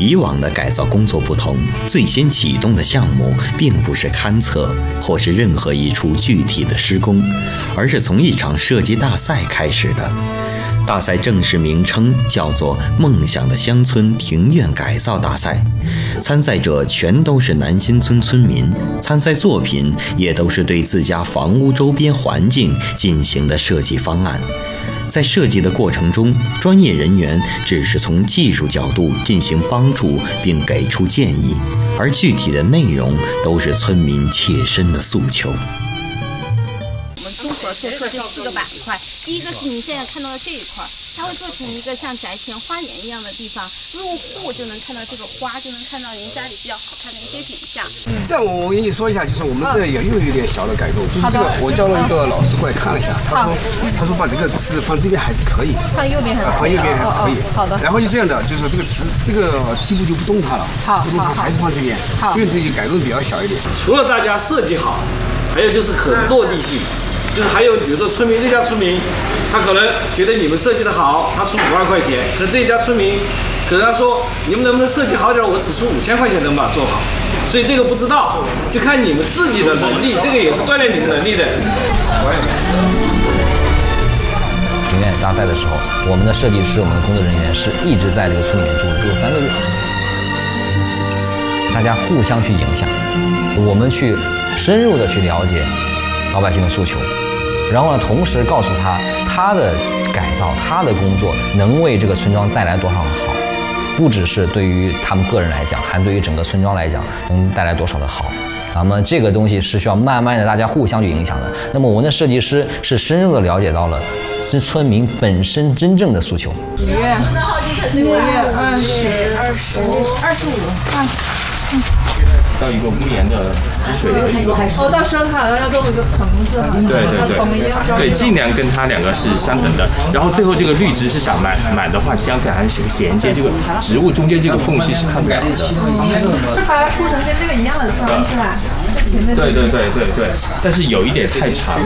以往的改造工作不同，最先启动的项目并不是勘测或是任何一处具体的施工，而是从一场设计大赛开始的。大赛正式名称叫做“梦想的乡村庭院改造大赛”，参赛者全都是南新村村民，参赛作品也都是对自家房屋周边环境进行的设计方案。在设计的过程中，专业人员只是从技术角度进行帮助并给出建议，而具体的内容都是村民切身的诉求。 我们综合做出这4个板块，第一个是您现在看到的这一块，它会做成一个像宅前花园一样的地方，入户就能看到这个花，就能看到您家里比较好看的一些景象。 这样我跟你说一下，就是我们这也又有点小的改动，就是这个我叫了一个老师过来看了一下，他说把这个池放这边还是可以， 放右边还是放右边还是可以。 好的。 然后就这样的，就是这个池这个梯步就不动它了，不动它还是放这边，因为这些改动比较小一点。 除了大家设计好，还有就是可落地性。就是还有，比如说村民这家村民，他可能觉得你们设计的好，他出5万块钱，可这一家村民可能他说你们能不能设计好点，我只出5000块钱能把它做好，所以这个不知道，就看你们自己的能力，这个也是锻炼你们能力的。 庭院大赛的时候，我们的设计师、我们的工作人员是一直在这个村里面住了3个月，大家互相去影响，我们去深入的去了解老百姓的诉求，然后呢，同时告诉他的改造、他的工作能为这个村庄带来多少的好，不只是对于他们个人来讲，还对于整个村庄来讲能带来多少的好。那么这个东西是需要慢慢的大家互相去影响的。那么我们的设计师是深入的了解到了村民本身真正的诉求。 几月？6月25。 到一个屋檐的水的一个， 到时候它好像要弄一个棚子哈， 对，尽量跟它2个是相等的。然后最后这个绿植是想满的话，相对还是衔接这个植物中间这个缝隙是看不了的。 是把它铺成跟这个一样的砖是吧？ 对，但是有一点太长了。